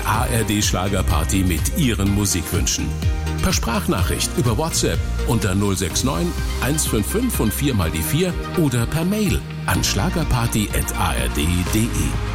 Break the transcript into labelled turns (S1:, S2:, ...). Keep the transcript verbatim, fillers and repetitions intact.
S1: der A R D Schlagerparty mit Ihren Musikwünschen. Per Sprachnachricht über WhatsApp unter null sechs neun eins fünf fünf und vier mal die vier oder per Mail an schlagerparty at a r d punkt d e.